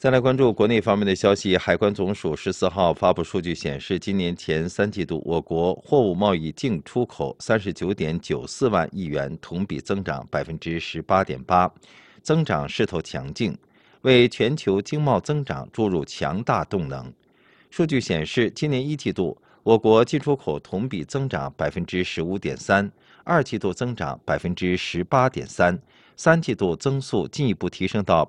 再来关注国内方面的消息，海关总署14号发布数据显示，今年前3季度我国货物贸易净出口39.94万亿元，同比增长18.8%，增长势头强劲，为全球经贸增长注入强大动能。数据显示，今年1季度我国进出口同比增长15.3%，二季度增长18.3%，三季度增速进一步提升到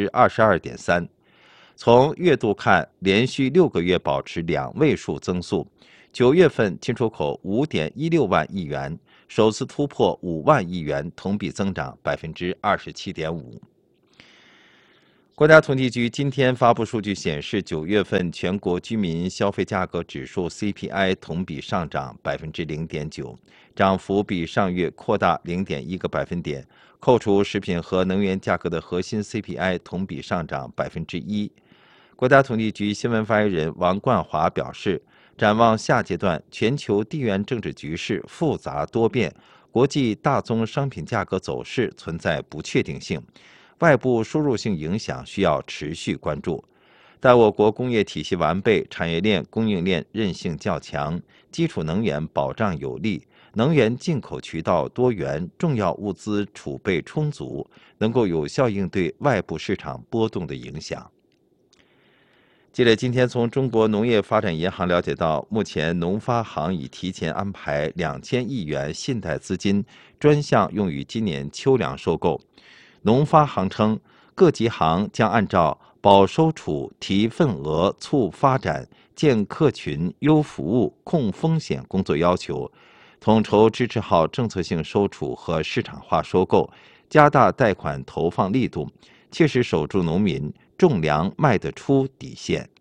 22.3%。从月度看，连续6个月保持2位数增速。9月份进出口5.16万亿元，首次突破5万亿元，同比增长27.5%。国家统计局今天发布数据显示，9月份全国居民消费价格指数 CPI 同比上涨0.9%，涨幅比上月扩大0.1个百分点。扣除食品和能源价格的核心 CPI 同比上涨1%。国家统计局新闻发言人王冠华表示，展望下阶段，全球地缘政治局势复杂多变，国际大宗商品价格走势存在不确定性，外部输入性影响需要持续关注。但我国工业体系完备，产业链供应链韧性较强，基础能源保障有力，能源进口渠道多元，重要物资储备充足，能够有效应对外部市场波动的影响。记者今天从中国农业发展银行了解到，目前农发行已提前安排2000亿元信贷资金，专项用于今年秋粮收购。农发行称，各级行将按照保收储、提份额、促发展、建客群、优服务、控风险工作要求，统筹支持好政策性收储和市场化收购，加大贷款投放力度，切实守住农民种粮卖得出底线。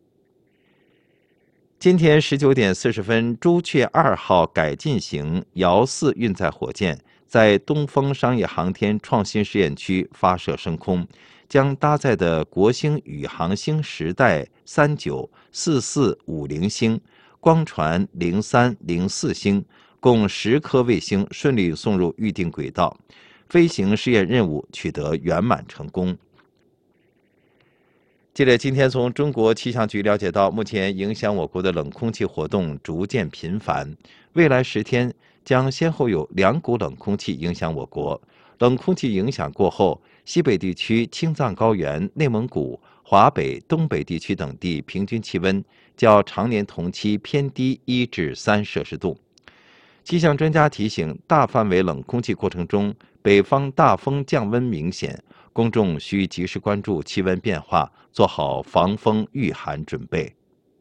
今天19点40分，朱雀2号改进型遥4运载火箭在东风商业航天创新试验区发射升空，将搭载的国星宇航星时代39、44、50星、光传03、04星共10颗卫星顺利送入预定轨道，飞行试验任务取得圆满成功。记者今天从中国气象局了解到，目前影响我国的冷空气活动逐渐频繁，未来10天将先后有2股冷空气影响我国。冷空气影响过后，西北地区、青藏高原、内蒙古、华北、东北地区等地平均气温较常年同期偏低1至3摄氏度。气象专家提醒，大范围冷空气过程中，北方大风降温明显，公众需及时关注气温变化，做好防风御寒准备。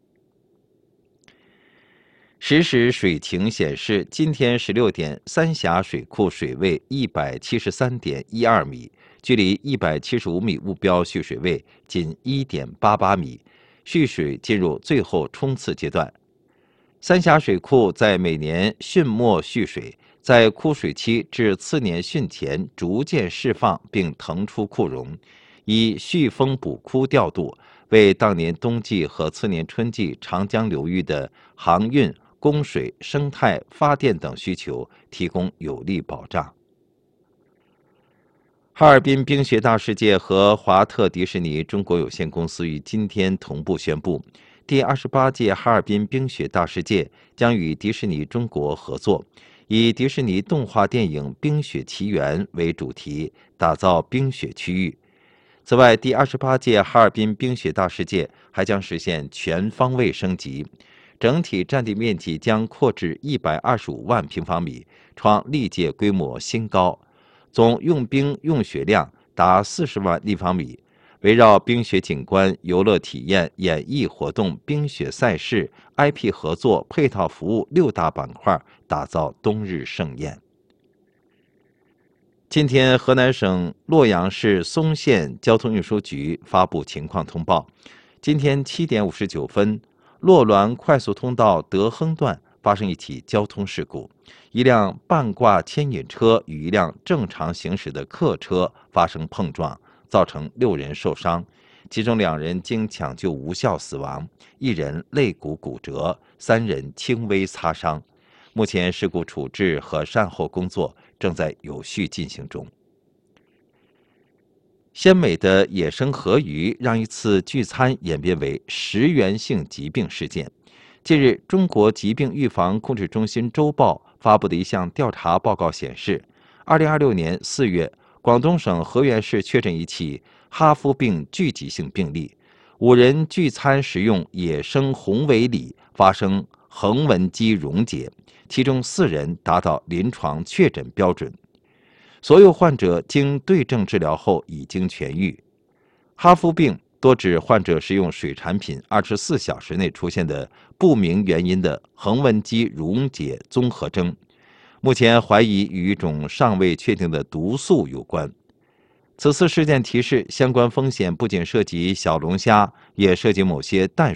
实时水情显示，今天16点，三峡水库水位173.12米，距离175米目标蓄水位仅1.88米，蓄水进入最后冲刺阶段。三峡水库在每年汛末蓄水，在枯水期至次年汛前逐渐释放并腾出库容，以蓄丰补枯调度，为当年冬季和次年春季长江流域的航运、供水、生态、发电等需求提供有力保障。哈尔滨冰雪大世界和华特迪士尼中国有限公司于今天同步宣布，第28届哈尔滨冰雪大世界将与迪士尼中国合作，以迪士尼动画电影《冰雪奇缘》为主题，打造冰雪区域。此外，第28届哈尔滨冰雪大世界还将实现全方位升级，整体占地面积将扩至125万平方米，创历届规模新高，总用冰用雪量达40万立方米。围绕冰雪景观、游乐体验、演艺活动、冰雪赛事、IP 合作、配套服务6大板块，打造冬日盛宴。今天，河南省洛阳市嵩县交通运输局发布情况通报：今天7点59分，洛滦快速通道德亨段发生一起交通事故，一辆半挂牵引车与一辆正常行驶的客车发生碰撞，造成6人受伤，其中2人经抢救无效死亡，1人肋骨骨折，3人轻微擦伤。目前事故处置和善后工作正在有序进行中。 鲜美的野生河鱼让一次聚餐演变为食源性疾病事件。近日，中国疾病预防控制中心周报发布的一项调查报告显示，2026年4月，广东省河源市确诊一起哈夫病聚集性病例，5人聚餐食用野生红尾鲤发生横纹肌溶解，其中4人达到临床确诊标准。所有患者经对症治疗后已经痊愈。哈夫病多指患者食用水产品24小时内出现的不明原因的横纹肌溶解综合征，目前怀疑与一种尚未确定的毒素有关。此次事件提示，相关风险不仅涉及小龙虾，也涉及某些淡